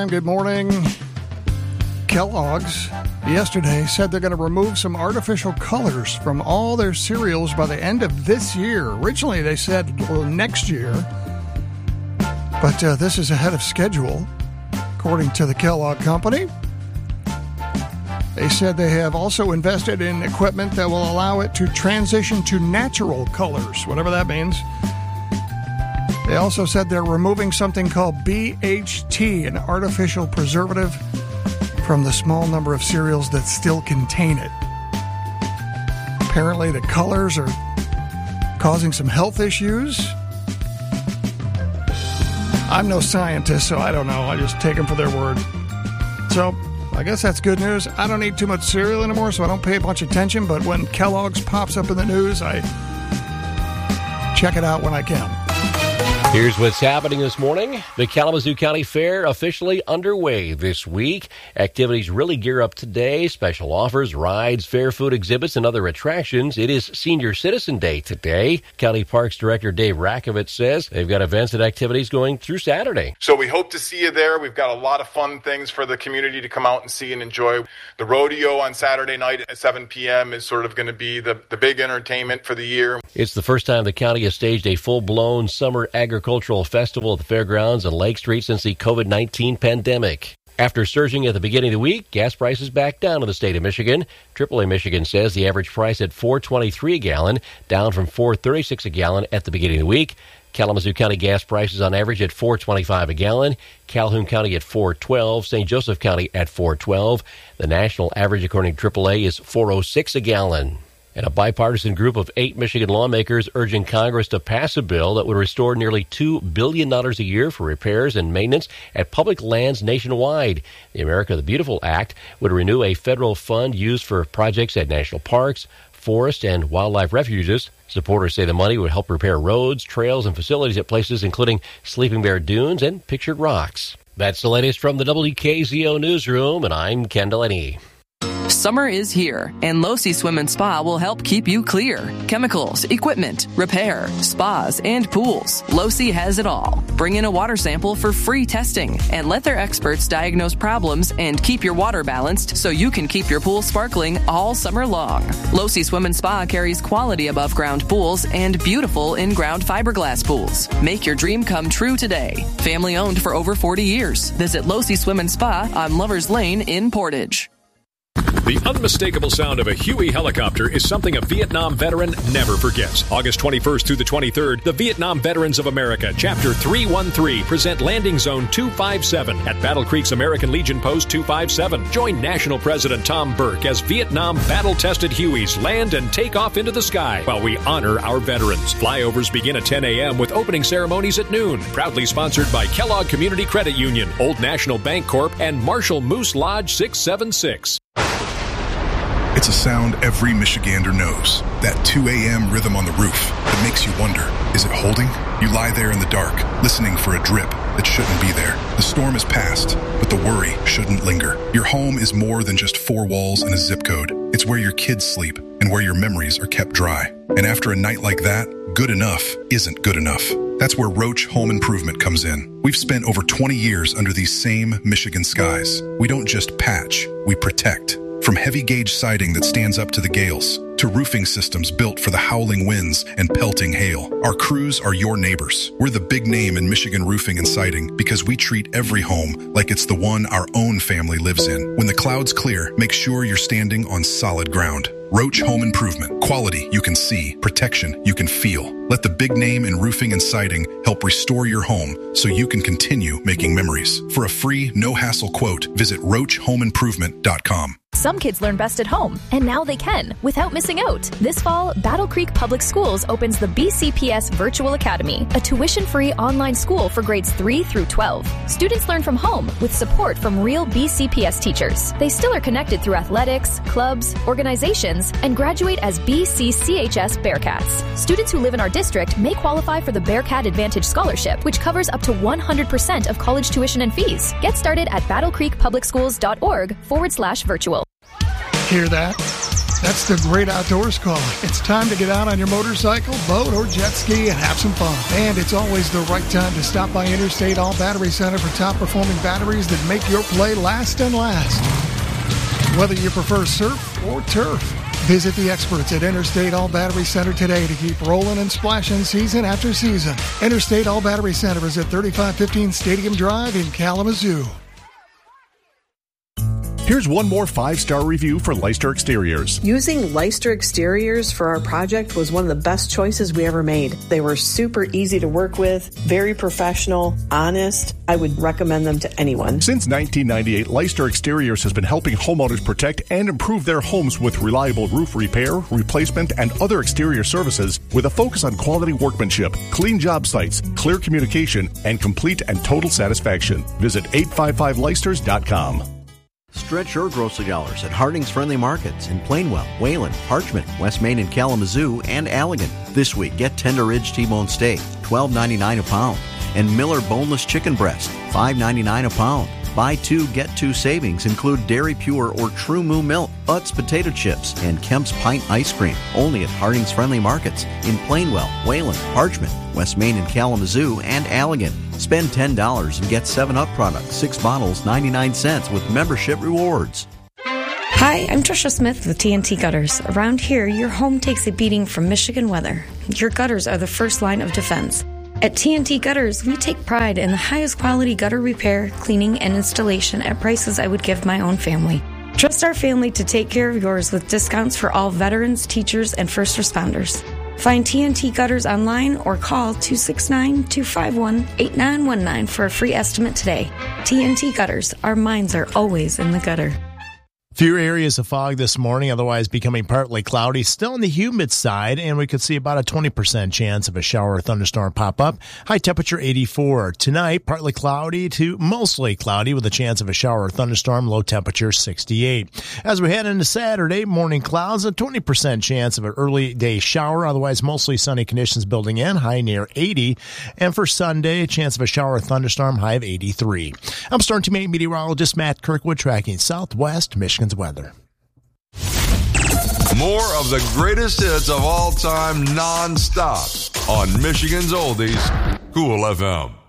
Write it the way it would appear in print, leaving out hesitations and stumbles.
Good morning. Kellogg's yesterday said they're going to remove some artificial colors from all their cereals by the end of this year. Originally, they said next year, but this is ahead of schedule, according to the Kellogg Company. They said they have also invested in equipment that will allow it to transition to natural colors, whatever that means. They also said they're removing something called BHT, an artificial preservative, from the small number of cereals that still contain it. Apparently, the colors are causing some health issues. I'm no scientist, so I don't know. I just take them for their word. So, I guess that's good news. I don't eat too much cereal anymore, so I don't pay a bunch of attention, but when Kellogg's pops up in the news, I check it out when I can. Here's what's happening this morning. The Kalamazoo County Fair officially underway this week. Activities really gear up today. Special offers, rides, fair food exhibits, and other attractions. It is Senior Citizen Day today. County Parks Director Dave Rakovitz says they've got events and activities going through Saturday. So we hope to see you there. We've got a lot of fun things for the community to come out and see and enjoy. The rodeo on Saturday night at 7 p.m. is sort of going to be the big entertainment for the year. It's the first time the county has staged a full-blown summer agricultural festival at the fairgrounds on Lake Street since the COVID-19 pandemic. After surging at the beginning of the week, gas prices back down in the state of Michigan. AAA Michigan says the average price at $4.23 a gallon, down from $4.36 a gallon at the beginning of the week. Kalamazoo County gas prices on average at $4.25 a gallon, Calhoun County at $4.12, St. Joseph County at $4.12. The national average, according to AAA, is $4.06 a gallon. And a bipartisan group of 8 Michigan lawmakers urging Congress to pass a bill that would restore nearly $2 billion a year for repairs and maintenance at public lands nationwide. The America the Beautiful Act would renew a federal fund used for projects at national parks, forest, and wildlife refuges. Supporters say the money would help repair roads, trails, and facilities at places including Sleeping Bear Dunes and Pictured Rocks. That's the latest from the WKZO Newsroom, and I'm Ken Delaney. Summer is here, and Losi Swim and Spa will help keep you clear. Chemicals, equipment, repair, spas, and pools. Losi has it all. Bring in a water sample for free testing, and let their experts diagnose problems and keep your water balanced so you can keep your pool sparkling all summer long. Losi Swim and Spa carries quality above-ground pools and beautiful in-ground fiberglass pools. Make your dream come true today. Family owned for over 40 years. Visit Losi Swim and Spa on Lovers Lane in Portage. The unmistakable sound of a Huey helicopter is something a Vietnam veteran never forgets. August 21st through the 23rd, the Vietnam Veterans of America, Chapter 313, present Landing Zone 257 at Battle Creek's American Legion Post 257. Join National President Tom Burke as Vietnam battle-tested Hueys land and take off into the sky while we honor our veterans. Flyovers begin at 10 a.m. with opening ceremonies at noon. Proudly sponsored by Kellogg Community Credit Union, Old National Bank Corp., and Marshall Moose Lodge 676. It's a sound every Michigander knows. That 2 a.m. rhythm on the roof that makes you wonder, is it holding? You lie there in the dark, listening for a drip that shouldn't be there. The storm is past, but the worry shouldn't linger. Your home is more than just 4 walls and a zip code. It's where your kids sleep and where your memories are kept dry. And after a night like that, good enough isn't good enough. That's where Roach Home Improvement comes in. We've spent over 20 years under these same Michigan skies. We don't just patch, we protect. From heavy gauge siding that stands up to the gales, to roofing systems built for the howling winds and pelting hail. Our crews are your neighbors. We're the big name in Michigan roofing and siding because we treat every home like it's the one our own family lives in. When the clouds clear, make sure you're standing on solid ground. Roach Home Improvement. Quality you can see, protection you can feel. Let the big name in roofing and siding help restore your home so you can continue making memories. For a free, no-hassle quote, visit roachhomeimprovement.com. Some kids learn best at home, and now they can, without missing out. This fall, Battle Creek Public Schools opens the BCPS Virtual Academy, a tuition-free online school for grades 3 through 12. Students learn from home with support from real BCPS teachers. They still are connected through athletics, clubs, organizations, and graduate as BCCHS Bearcats. Students who live in our district may qualify for the Bearcat Advantage Scholarship, which covers up to 100% of college tuition and fees. Get started at battlecreekpublicschools.org/virtual. Hear that? That's the great outdoors calling. It's time to get out on your motorcycle, boat, or jet ski and have some fun. And it's always the right time to stop by Interstate All Battery Center for top-performing batteries that make your play last and last. Whether you prefer surf or turf, visit the experts at Interstate All Battery Center today to keep rolling and splashing season after season. Interstate All Battery Center is at 3515 Stadium Drive in Kalamazoo. Here's one more 5-star review for Leicester Exteriors. Using Leicester Exteriors for our project was one of the best choices we ever made. They were super easy to work with, very professional, honest. I would recommend them to anyone. Since 1998, Leicester Exteriors has been helping homeowners protect and improve their homes with reliable roof repair, replacement, and other exterior services with a focus on quality workmanship, clean job sites, clear communication, and complete and total satisfaction. Visit 855leicesters.com. Stretch your grocery dollars at Harding's Friendly Markets in Plainwell, Wayland, Parchment, West Main and Kalamazoo, and Allegan. This week, get Tender Ridge T-bone steak, $12.99 a pound, and Miller boneless chicken breast, $5.99 a pound. Buy 2, get 2 savings include Dairy Pure or True Moo milk, Utz potato chips, and Kemp's Pint ice cream. Only at Harding's Friendly Markets in Plainwell, Wayland, Parchment, West Main and Kalamazoo, and Allegan. Spend $10 and get 7-Up products, 6 bottles, 99 cents with membership rewards. Hi, I'm Trisha Smith with TNT Gutters. Around here, your home takes a beating from Michigan weather. Your gutters are the first line of defense. At TNT Gutters, we take pride in the highest quality gutter repair, cleaning, and installation at prices I would give my own family. Trust our family to take care of yours with discounts for all veterans, teachers, and first responders. Find TNT Gutters online or call 269-251-8919 for a free estimate today. TNT Gutters, our minds are always in the gutter. Few areas of fog this morning, otherwise becoming partly cloudy. Still on the humid side, and we could see about a 20% chance of a shower or thunderstorm pop up. High temperature 84. Tonight, partly cloudy to mostly cloudy with a chance of a shower or thunderstorm. Low temperature 68. As we head into Saturday, morning clouds, a 20% chance of an early day shower. Otherwise, mostly sunny conditions building in. High near 80. And for Sunday, a chance of a shower or thunderstorm. High of 83. I'm Storm Team 8 meteorologist Matt Kirkwood tracking Southwest Michigan's weather. More of the greatest hits of all time non-stop on Michigan's Oldies, Cool FM.